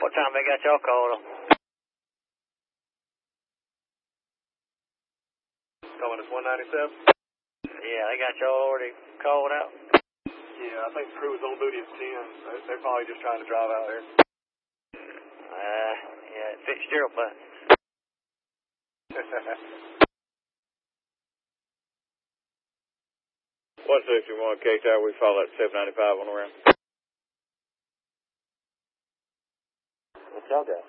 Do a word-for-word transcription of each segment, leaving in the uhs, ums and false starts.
What time they got y'all called on? Calling us one ninety-seven? Yeah, they got y'all already called out? Yeah, I think the crew was on duty at ten. They- They're probably just trying to drive out here. Uh, yeah, Fitzgerald plant. one sixty-one K Tower, we follow that seven ninety-five on the round. What y'all got?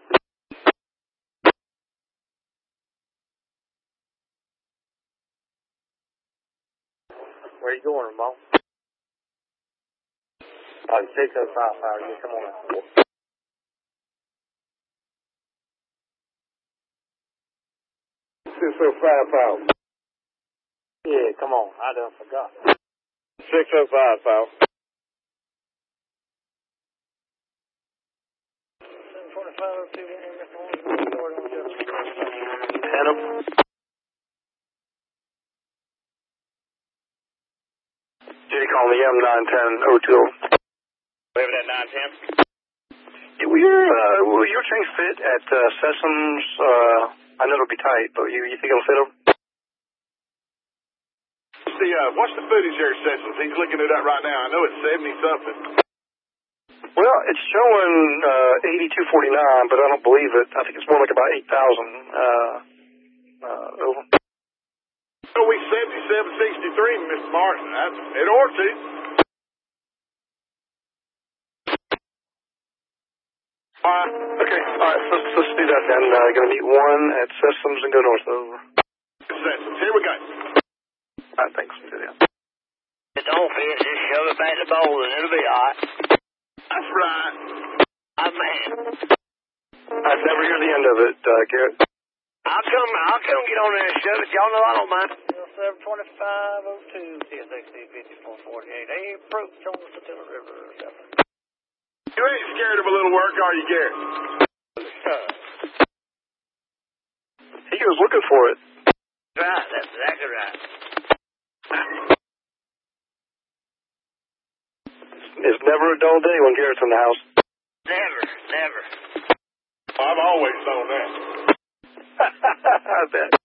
Where you going, Ramon? Oh, six oh five, Power. Yeah, come on out. six oh five Power. Yeah, come on. I done forgot. six oh five Power. seven twenty-five oh two, Adam? Did he call me M nine ten oh two? We have it at nine ten? Yeah, we're, uh, will your train fit at uh, Sessoms? Uh, I know it'll be tight, but you, you think it'll fit them? See, uh, watch the footage there, Sessions. He's looking at that right now. I know it's seventy-something. Well, it's showing uh, eighty-two forty-nine, but I don't believe it. I think it's more like about eight thousand. Uh, uh, over. Oh, we seventy-seven sixty-three, Mister Martin. That's, it ought to. All right, okay. All right, let's, let's do that then. Uh, going to meet one at Sessoms and go north over. Sessions, here we go. All right, thanks. Do that. It don't fit. Just shove it back in the bowl and it'll be all right. That's right. I'm man. I never hear the end of it, uh, Garrett. I'll come, I'll come get on there and shove it. Y'all know I don't mind. seven twenty-five oh two, T S X D fifty-four forty-eight. They approach on the Satilla River or something. You ain't scared of a little work, are you, Garrett? He was looking for it. Right, that's exactly right. It's never a dull day when Garrett's in the house. Never, never. I've always known that. I bet.